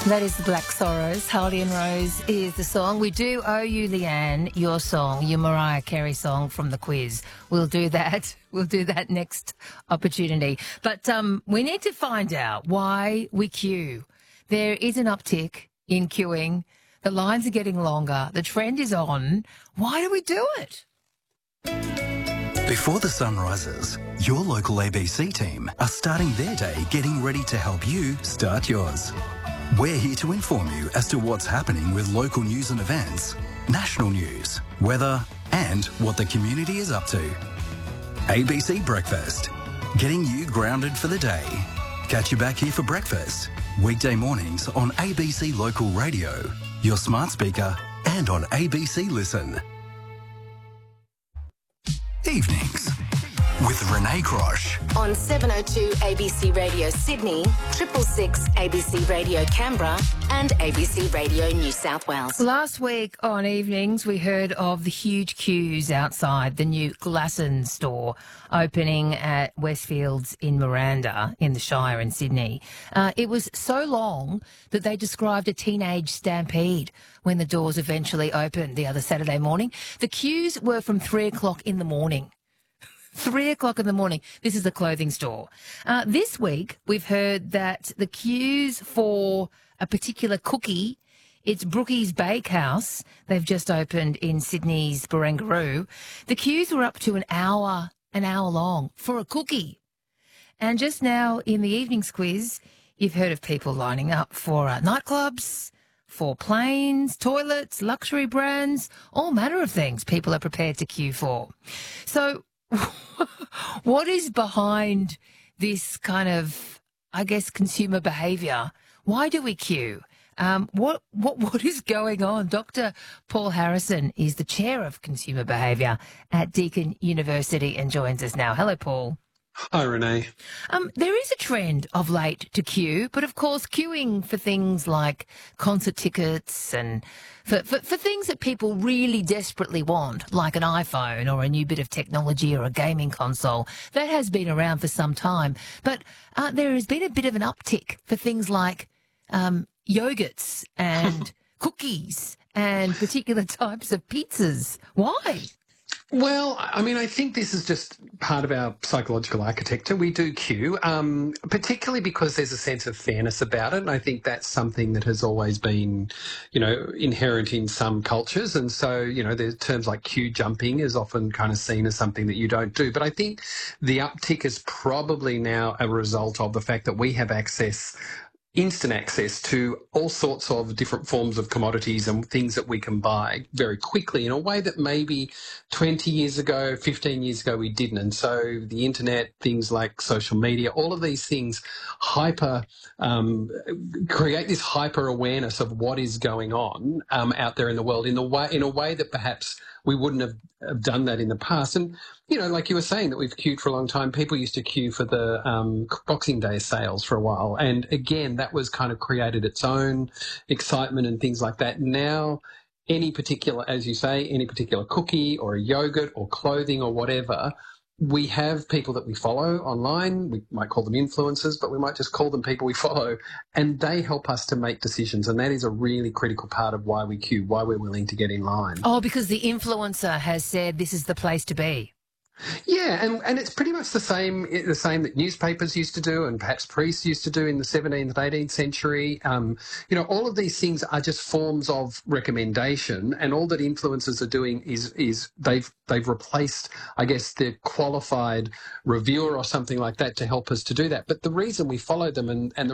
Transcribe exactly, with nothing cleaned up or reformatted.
That is the Black Sorrows. Hardy and Rose is the song. We do owe you, Leanne, your song, your Mariah Carey song from the quiz. We'll do that. We'll do that next opportunity. But um, we need to find out why we queue. There is an uptick in queuing. The lines are getting longer. The trend is on. Why do we do it? Before the sun rises, your local A B C team are starting their day getting ready to help you start yours. We're here to inform you as to what's happening with local news and events, national news, weather, and what the community is up to. A B C Breakfast, getting you grounded for the day. Catch you back here for breakfast, weekday mornings on A B C Local Radio, your smart speaker, and on A B C Listen. Evenings with Renee Crosh. On seven oh two A B C Radio Sydney, triple six A B C Radio Canberra and A B C Radio New South Wales. Last week on Evenings, we heard of the huge queues outside the new Glasson store opening at Westfields in Miranda in the Shire in Sydney. Uh, it was so long that they described a teenage stampede when the doors eventually opened the other Saturday morning. The queues were from three o'clock in the morning. Three o'clock in the morning. This is a clothing store. Uh, this week, we've heard that the queues for a particular cookie, it's Brookie's Bakehouse. They've just opened in Sydney's Barangaroo. The queues were up to an hour, an hour long for a cookie. And just now in the evening's quiz, you've heard of people lining up for uh, nightclubs, for planes, toilets, luxury brands, all manner of things people are prepared to queue for. So what is behind this kind of, I guess, consumer behaviour? Why do we queue? Um, what what what is going on? Doctor Paul Harrison is the chair of consumer behaviour at Deakin University and joins us now. Hello, Paul. Hi, Renee. Um, there is a trend of late to queue, but of course queuing for things like concert tickets and for, for, for things that people really desperately want, like an iPhone or a new bit of technology or a gaming console, that has been around for some time. But uh, there has been a bit of an uptick for things like um, yogurts and cookies and particular types of pizzas. Why? Well, I mean, I think this is just part of our psychological architecture. We do queue, um, particularly because there's a sense of fairness about it. And I think that's something that has always been, you know, inherent in some cultures. And so, you know, there's terms like queue jumping is often kind of seen as something that you don't do. But I think the uptick is probably now a result of the fact that we have access instant access to all sorts of different forms of commodities and things that we can buy very quickly in a way that maybe twenty years ago, fifteen years ago, we didn't. And so the internet, things like social media, all of these things hyper um, create this hyper awareness of what is going on um, out there in the world in the way in a way that perhaps we wouldn't have, have done that in the past. And, you know, like you were saying that we've queued for a long time, people used to queue for the um, Boxing Day sales for a while. And again, that was kind of created its own excitement and things like that. Now, any particular, as you say, any particular cookie or a yogurt or clothing or whatever, we have people that we follow online. We might call them influencers, but we might just call them people we follow, and they help us to make decisions. And that is a really critical part of why we queue, why we're willing to get in line. Oh, because the influencer has said this is the place to be. Yeah, and, and it's pretty much the same the same that newspapers used to do and perhaps priests used to do in the seventeenth and eighteenth century. Um, you know, all of these things are just forms of recommendation, and all that influencers are doing is is they've they've replaced, I guess, the qualified reviewer or something like that to help us to do that. But the reason we follow them and, and the